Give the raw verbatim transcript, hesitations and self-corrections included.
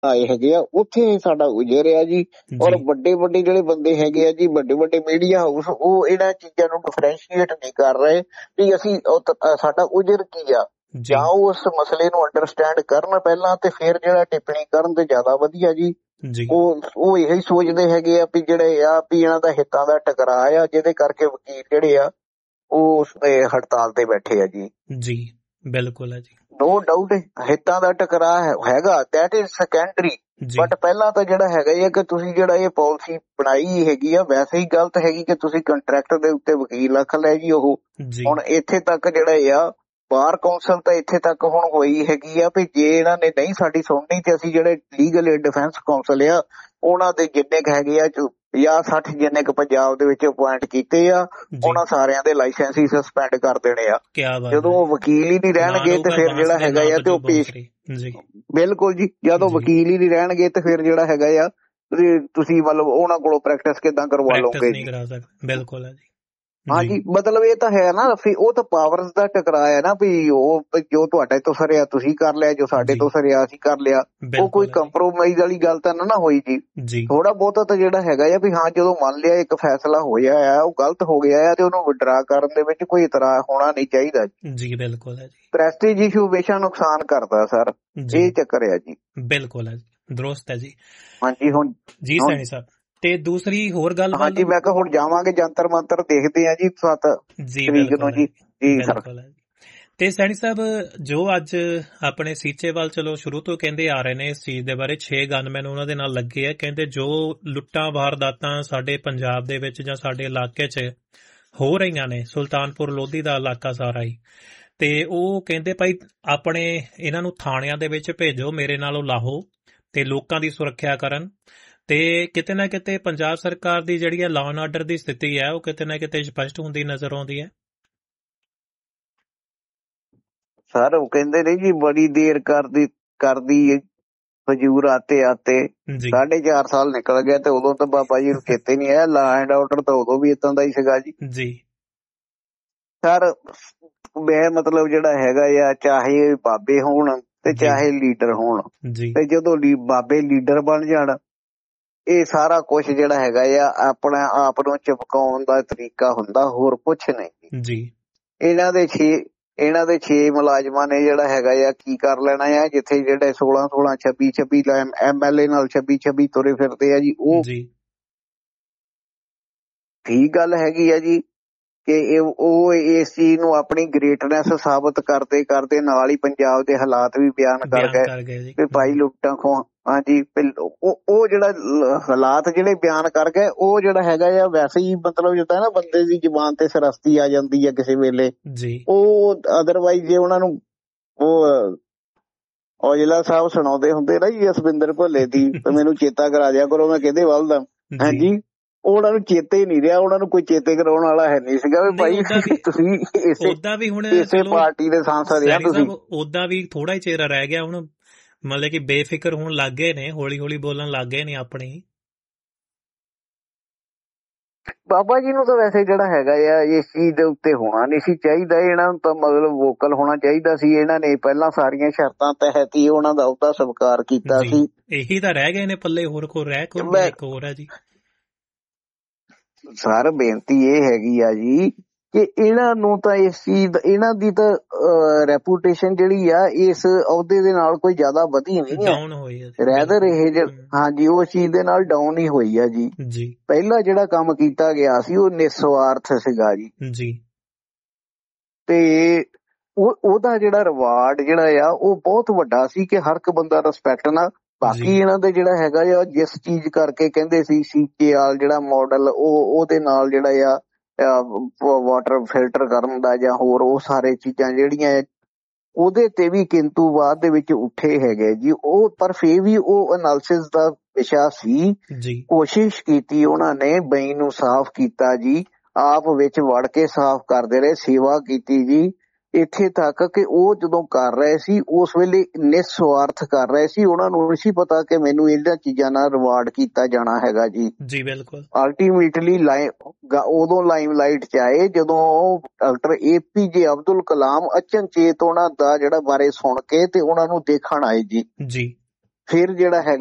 ਆਏ ਹੈਗੇ ਆ, ਉੱਥੇ ਸਾਡਾ ਉਜਰਿਆ ਜੀ। ਔਰ ਵੱਡੇ ਵੱਡੇ ਜਿਹੜੇ ਬੰਦੇ ਹੈਗੇ ਆ ਜੀ, ਵੱਡੇ ਵੱਡੇ ਮੀਡੀਆ ਹਾਊਸ, ਉਹ ਇਹਨਾਂ ਚੀਜ਼ਾਂ ਨੂੰ ਡਿਫਰੈਂਸ਼ੀਏਟ ਨਹੀਂ ਕਰ ਰਹੇ ਵੀ ਅਸੀਂ ਸਾਡਾ ਉਜਰ ਕੀ ਆ, ਜਾਂ ਉਹ ਉਸ ਮਸਲੇ ਨੂੰ ਅੰਡਰਸਟੈਂਡ ਕਰਨ ਪਹਿਲਾਂ ਤੇ ਫਿਰ ਜਿਹੜਾ ਟਿੱਪਣੀ ਕਰਨ ਤੇ ਜ਼ਿਆਦਾ ਵਧੀਆ ਜੀ। ਉਹ ਉਹ ਇਹੀ ਸੋਚਦੇ ਹੈਗੇ ਆ ਵੀ ਜਿਹੜੇ ਆ ਵੀ ਇਹਨਾਂ ਦਾ ਹਿੱਤਾਂ ਦਾ ਟਕਰਾਅ ਆ, ਜਿਹਦੇ ਕਰਕੇ ਵਕੀਲ ਜਿਹੜੇ ਆ ਉਹ ਹੜਤਾਲ ਤੇ ਬੈਠੇ ਆ ਜੀ। ਜੀ ਬਿਲਕੁਲ ਹੈ ਜੀ, ਨੋ ਡਾਊਟ ਹਿੱਤਾਂ ਦਾ ਟਕਰਾਅ ਹੈਗਾ, ਦੈਟ ਇਜ਼ ਸੈਕੰਡਰੀ। ਬਟ ਪਹਿਲਾਂ ਤਾਂ ਜਿਹੜਾ ਹੈਗਾ ਹੀ ਆ ਕਿ ਤੁਸੀਂ ਜਿਹੜਾ ਇਹ ਪਾਲਿਸੀ ਬਣਾਈ ਹੈਗੀ ਆ, ਵੈਸੇ ਹੀ ਗਲਤ ਹੈਗੀ ਕਿ ਤੁਸੀਂ ਕੰਟਰੈਕਟ ਦੇ ਉੱਤੇ ਵਕੀਲ ਰੱਖ ਲਿਆ ਜੀ। ਉਹ ਹੁਣ ਇੱਥੇ ਤੱਕ ਜਿਹੜਾ ਆ ਬਾਰ ਕੌਂਸਲ ਤਾਂ ਇੱਥੇ ਤੱਕ ਹੁਣ ਹੋਈ ਹੈਗੀ ਆ ਵੀ ਜੇ ਇਹਨਾਂ ਨੇ ਨਹੀਂ ਸਾਡੀ ਸੁਣਨੀ ਤੇ ਅਸੀਂ ਜਿਹੜੇ ਲੀਗਲ ਏਡ ਡਿਫੈਂਸ ਕੌਂਸਲ ਆ ਉਹਨਾਂ ਦੇ ਜਿੰਨੇ ਕੁ ਹੈਗੇ ਆ ਪੰਜਾਹ ਸੱਠ ਜਿੰਨੇ ਕੁ ਪੰਜਾਬ ਦੇ ਵਿੱਚ ਅਪੁਆਇੰਟ ਕੀਤੇ ਆ, ਉਹਨਾਂ ਸਾਰਿਆਂ ਦੇ ਲਾਇਸੈਂਸ ਹੀ ਸਸਪੈਂਡ ਕਰ ਦੇਣੇ ਆ। ਜਦੋਂ ਉਹ ਵਕੀਲ ਹੀ ਨਹੀਂ ਰਹਿਣਗੇ ਤੇ ਫਿਰ ਜਿਹੜਾ ਹੈਗਾ ਆ ਤੇ ਉਹ ਪੇਸ਼ ਬਿਲਕੁਲ ਜੀ, ਜਦੋਂ ਵਕੀਲ ਹੀ ਨਹੀਂ ਰਹਿਣਗੇ ਤੇ ਫਿਰ ਜਿਹੜਾ ਹੈਗਾ ਆ ਤੁਸੀਂ ਮਤਲਬ ਉਹਨਾਂ ਕੋਲੋਂ ਪ੍ਰੈਕਟਿਸ ਕਿੱਦਾਂ ਕਰਵਾ ਲਓਗੇ? ਬਿਲਕੁਲ ਹੈ ਜੀ। ਹਾਂਜੀ, ਮਤਲਬ ਇਹ ਤਾਂ ਹੈ ਨਾ, ਉਹ ਤਾਂ ਪਾਵਰਸ ਦਾ ਟਕਰਾਅ ਹੈ ਨਾ ਵੀ ਉਹ ਜੋ ਤੁਹਾਡੇ ਤੋਂ ਸਰਿਆ ਤੁਸੀਂ ਕਰ ਲਿਆ, ਜੋ ਸਾਡੇ ਤੋਂ ਸਰਿਆ ਅਸੀਂ ਕਰ ਲਿਆ। ਉਹ ਕੋਈ ਕੰਪਰੋਮਾਈਜ਼ ਵਾਲੀ ਗੱਲ ਤਾਂ ਨਾ ਹੋਈ ਜੀ। ਥੋੜਾ ਬਹੁਤਾ ਤਾਂ ਜਿਹੜਾ ਹੈਗਾ ਆ ਵੀ ਹਾਂ ਜਦੋਂ ਮੰਨ ਲਿਆ ਇੱਕ ਫੈਸਲਾ ਹੋਇਆ ਆ ਉਹ ਗਲਤ ਹੋ ਗਿਆ ਆ ਤੇ ਉਹਨੂੰ ਵਿਡਰਾ ਕਰਨ ਦੇ ਵਿੱਚ ਕੋਈ ਇਤਰਾਜ਼ ਹੋਣਾ ਨਹੀਂ ਚਾਹੀਦਾ ਜੀ। ਬਿਲਕੁਲ ਹੈ ਜੀ, ਪ੍ਰੈਸਟੀਜ ਇਸ਼ੂ ਹਮੇਸ਼ਾ ਨੁਕਸਾਨ ਕਰਦਾ ਸਰ, ਇਹ ਚੱਕਰ ਆ ਜੀ। ਬਿਲਕੁਲ ਹੈ, ਦਰੁਸਤ ਹੈ ਜੀ। ਹਾਂਜੀ ਹੁਣ ਜੀ ਸੈਣੀ ਸਾਹਿਬ ਤੇ ਦੂਸਰੀ ਹੋਰ ਗੱਲ, ਹਾਂਜੀ ਮੈਂ ਕਿਹਾ ਹੁਣ ਜਾਵਾਂਗੇ ਜੰਤਰ ਮੰਤਰ ਦੇਖਦੇ ਆ ਜੀ ਸੱਤ ਤਰੀਕ ਨੂੰ ਜੀ। ਜੀ ਸਰ। ਤੇ ਸੈਣੀ ਸਾਹਿਬ ਜੋ ਅੱਜ ਆਪਣੇ ਸੀਚੇਵਾਲ ਚਲੋ ਸ਼ੁਰੂ ਤੋਂ ਕਹਿੰਦੇ ਆ ਰਹੇ ਨੇ ਇਸ ਚੀਜ਼ ਦੇ ਬਾਰੇ, ਛੇ ਗਨਮੈਨ ਉਹਨਾਂ ਦੇ ਨਾਲ ਲੱਗੇ ਆ, ਕਹਿੰਦੇ ਜੋ ਲੁੱਟਾਂ ਵਾਰਦਾਤਾਂ ਸਾਡੇ ਪੰਜਾਬ ਦੇ ਵਿੱਚ ਜਾਂ ਸਾਡੇ ਇਲਾਕੇ 'ਚ ਹੋ ਰਹੀਆਂ ਨੇ, ਸੁਲਤਾਨਪੁਰ ਲੋਧੀ ਦਾ ਇਲਾਕਾ ਸਾਰਾ ਹੀ, ਤੇ ਉਹ ਕਹਿੰਦੇ ਭਾਈ ਆਪਣੇ ਇਹਨਾਂ ਨੂੰ ਥਾਣਿਆਂ ਦੇ ਵਿੱਚ ਭੇਜੋ, ਮੇਰੇ ਨਾਲੋਂ ਲਾਹੋ ਤੇ ਲੋਕਾਂ ਦੀ ਸੁਰੱਖਿਆ ਕਰਨ। ਤੇ ਕਿਤੇ ਨਾ ਕਿਤੇ ਪੰਜਾਬ ਸਰਕਾਰ ਦੀ ਜਿਹੜੀ ਹੈ ਲਾਅ ਐਂਡ ਆਰਡਰ ਦੀ ਸਥਿਤੀ ਹੈ ਉਹ ਕਿਤੇ ਨਾ ਕਿਤੇ ਸਪਸ਼ਟ ਹੁੰਦੀ ਨਜ਼ਰ ਆਉਂਦੀ ਹੈ ਸਰ। ਉਹ ਕਹਿੰਦੇ ਨੇ ਜੀ ਬੜੀ ਦੇਰ ਕਰਦੀ ਕਰਦੀ ਹਜੂਰ ਆਤੇ ਆਤੇ, ਸਾਢੇ ਚਾਰ ਸਾਲ ਨਿਕਲ ਗਿਆ ਤੇ ਉਦੋਂ ਤਾਂ ਬਾਬਾ ਜੀ ਨੂੰ ਚੇਤੇ ਨਹੀਂ ਆਇਆ। ਲਾਅ ਐਂਡ ਆਰਡਰ ਤਾਂ ਉਦੋਂ ਵੀ ਏਦਾਂ ਦਾ ਹੀ ਸੀਗਾ ਜੀ। ਜੀ ਸਰ ਮੈਂ ਮਤਲਬ ਜਿਹੜਾ ਹੈਗਾ ਆ, ਚਾਹੇ ਬਾਬੇ ਹੋਣ ਤੇ ਚਾਹੇ ਲੀਡਰ ਹੋਣ, ਤੇ ਜਦੋਂ ਬਾਬੇ ਲੀਡਰ ਬਣ ਜਾਣ ਇਹ ਸਾਰਾ ਕੁਛ ਜਿਹੜਾ ਹੈਗਾ ਆ ਆਪਣਾ ਆਪ ਨੂੰ ਚਮਕਾਉਣ ਦਾ ਤਰੀਕਾ ਹੁੰਦਾ, ਹੋਰ ਕੁਛ ਨਹੀਂ ਜੀ। ਇਹਨਾਂ ਦੇ ਛੇ ਇਹਨਾਂ ਦੇ ਛੇ ਮੁਲਾਜ਼ਮਾਂ ਨੇ ਜਿਹੜਾ ਹੈਗਾ ਆ ਕੀ ਕਰ ਲੈਣਾ ਆ, ਜਿੱਥੇ ਜਿਹੜੇ ਸੋਲਾਂ ਸੋਲਾਂ ਛੱਬੀ ਛੱਬੀ ਐਮ ਐਲ ਏ ਨਾਲ ਛੱਬੀ ਛੱਬੀ ਤੁਰੇ ਫਿਰਦੇ ਆ ਜੀ। ਉਹ ਠੀਕ ਗੱਲ ਹੈਗੀ ਆ ਜੀ ਕਿ ਉਹ ਇਸ ਚੀਜ਼ ਨੂੰ ਆਪਣੀ ਗ੍ਰੇਟਨੈਸ ਸਾਬਤ ਕਰਦੇ ਕਰਦੇ ਨਾਲ ਹੀ ਪੰਜਾਬ ਦੇ ਹਾਲਾਤ ਵੀ ਬਿਆਨ ਕਰ ਗਏ ਕਿ ਭਾਈ ਲੁੱਟਾਂ ਖੋਹਾਂ। ਹਾਂਜੀ, ਉਹ ਜਿਹੜਾ ਹਾਲਾਤ ਜਿਹੜੇ ਬਿਆਨ ਕਰ ਗਏ ਉਹ ਜਿਹੜਾ ਹੈਗਾ ਆ ਵੈਸੇ ਹੀ ਮਤਲਬ ਜਿੱਦਾਂ ਨਾ ਬੰਦੇ ਦੀ ਜ਼ੁਬਾਨ ਤੇ ਸਰਸਤੀ ਆ ਜਾਂਦੀ ਹੈ ਕਿਸੇ ਵੇਲੇ, ਉਹ ਅਦਰਵਾਈਜ਼ ਜੇ ਉਹਨਾਂ ਨੂੰ ਉਹ ਔਜਲਾ ਸਾਹਿਬ ਸੁਣਾਉਂਦੇ ਹੁੰਦੇ ਨਾ ਜੀ ਜਸਵਿੰਦਰ ਭੋਲੇ ਦੀ, ਮੈਨੂੰ ਚੇਤਾ ਕਰਾ ਦਿਆ ਕਰੋ ਮੈਂ ਕਿਹਦੇ ਵੱਲ ਦਾ। ਹਾਂਜੀ, ਉਹਨਾਂ ਨੂੰ ਚੇਤੇ ਹੀ ਨਹੀਂ ਰਿਹਾ, ਉਹਨਾਂ ਨੂੰ ਕੋਈ ਚੇਤੇ ਕਰਾਉਣ ਵਾਲਾ ਹੈ ਨਹੀਂ ਸੀਗਾ ਵੀ ਭਾਈ ਤੁਸੀਂ ਇਸੇ ਇਸੇ ਪਾਰਟੀ ਦੇ ਸਾਂਸਦ ਆ ਤੁਸੀਂ। ਓਦਾਂ ਵੀ ਥੋੜਾ ਹੀ ਚਿਹਰਾ ਰਹਿ ਗਿਆ ਹੁਣ, ਮਤਲਬ ਕਿ ਬੇਫਿਕਰ ਹੋਣ ਲੱਗ ਗਏ ਨੇ, ਹੌਲੀ ਹੌਲੀ ਬੋਲਣ ਲੱਗ ਗਏ ਨੇ ਆਪਣੀ। ਬਾਬਾ ਜੀ ਨੂੰ ਤਾਂ ਵੈਸੇ ਜਿਹੜਾ ਹੈਗਾ ਆ ਇਸ ਚੀਜ਼ ਦੇ ਉੱਤੇ ਹੋਣਾ ਨਹੀਂ ਸੀ ਚਾਹੀਦਾ, ਇਹਨਾਂ ਨੂੰ ਤਾਂ ਮਤਲਬ ਵੋਕਲ ਹੋਣਾ ਚਾਹੀਦਾ ਸੀ। ਇਹਨਾਂ ਨੇ ਪਹਿਲਾਂ ਸਾਰੀਆਂ ਸ਼ਰਤਾਂ ਤਹਿਤ ਹੀ ਉਹਨਾਂ ਦਾ ਉਹਦਾ ਸਵੀਕਾਰ ਕੀਤਾ ਸੀ। ਇਹੀ ਤਾਂ ਰਹਿ ਗਏ ਨੇ ਪੱਲੇ, ਹੋਰ ਕੋ ਰਹਿ ਕੋ ਇੱਕ ਹੋਰ ਹੈ ਜੀ। ਸਰ ਬੇਨਤੀ ਇਹ ਹੈਗੀ ਆ ਜੀ ਕਿ ਇਹਨਾਂ ਨੂੰ ਤਾਂ ਇਸ ਚੀਜ਼ ਇਹਨਾਂ ਦੀ ਤਾਂ ਰੈਪੂਟੇਸ਼ਨ ਜਿਹੜੀ ਆ ਇਸ ਅਹੁਦੇ ਦੇ ਨਾਲ ਕੋਈ ਜ਼ਿਆਦਾ ਵਧੀ ਨਹੀਂ ਹੈ, ਰੈਦਰ ਇਹ ਹਾਂਜੀ ਉਸ ਚੀਜ਼ ਦੇ ਨਾਲ ਡਾਊਨ ਹੀ ਹੋਈ ਆ ਜੀ। ਪਹਿਲਾਂ ਜਿਹੜਾ ਕੰਮ ਕੀਤਾ ਗਿਆ ਸੀ ਉਹ ਨਿਸਵਾਰਥ ਸੀਗਾ ਜੀ, ਤੇ ਉਹ ਉਹਦਾ ਜਿਹੜਾ ਰਿਵਾਰਡ ਜਿਹੜਾ ਆ ਉਹ ਬਹੁਤ ਵੱਡਾ ਸੀ ਕਿ ਹਰ ਇੱਕ ਬੰਦਾ ਰਿਸਪੈਕਟ ਨਾਲ। ਬਾਕੀ ਇਹਨਾਂ ਦੇ ਜਿਹੜਾ ਹੈਗਾ ਆ ਜਿਸ ਚੀਜ਼ ਕਰਕੇ ਕਹਿੰਦੇ ਸੀ ਸੀਚੇਵਾਲ ਜਿਹੜਾ ਮਾਡਲ ਉਹ ਉਹਦੇ ਨਾਲ ਜਿਹੜਾ ਆ ਵਾਟਰ ਫਿਲਟਰ ਕਰਨ ਦਾ ਜਾਂ ਹੋਰ ਉਹ ਸਾਰੇ ਚੀਜ਼ਾਂ ਜਿਹੜੀਆਂ ਉਹਦੇ ਤੇ ਵੀ ਕਿੰਤੂ ਬਾਅਦ ਦੇ ਵਿੱਚ ਉੱਠੇ ਹੈਗੇ ਜੀ ਉਹ, ਪਰ ਫਿਰ ਵੀ ਉਹ ਐਨਾਲਿਸਿਸ ਦਾ ਵਿਸ਼ਾ ਸੀ। ਕੋਸ਼ਿਸ਼ ਕੀਤੀ ਉਹਨਾਂ ਨੇ, ਬਈ ਨੂੰ ਸਾਫ਼ ਕੀਤਾ ਜੀ, ਆਪ ਵਿੱਚ ਵੜ ਕੇ ਸਾਫ਼ ਕਰਦੇ ਰਹੇ, ਸੇਵਾ ਕੀਤੀ ਜੀ, ਇੱਥੇ ਤੱਕ ਕਿ ਉਹ ਜਦੋਂ ਕਰ ਰਹੇ ਸੀ ਉਸ ਵੇਲੇ ਨਿਸਵਾਰਥ ਕਰ ਰਹੇ ਸੀ। ਉਹਨਾਂ ਨੂੰ ਨਹੀਂ ਸੀ ਪਤਾ ਕਿ ਮੈਨੂੰ ਇਹਨਾਂ ਚੀਜ਼ਾਂ ਨਾਲ ਰਿਵਾਰਡ ਕੀਤਾ ਜਾਣਾ ਹੈਗਾ ਜੀ। ਜੀ ਬਿਲਕੁਲ। ਅਲਟੀਮੇਟਲੀ ਉਦੋਂ ਲਾਈਮ ਲਾਈਟ ਚ ਆਏ ਜਦੋਂ ਡਾਕਟਰ ਏ ਪੀ ਜੇ ਅਬਦੁਲ ਕਲਾਮ ਅਚਨਚੇਤ ਉਹਨਾਂ ਦਾ ਜਿਹੜਾ ਬਾਰੇ ਸੁਣ ਕੇ ਤੇ ਉਹਨਾਂ ਨੂੰ ਦੇਖਣ ਆਏ ਜੀ। ਜੀ ਫਿਰ ਜਿਹੜਾ ਹੈਗਾ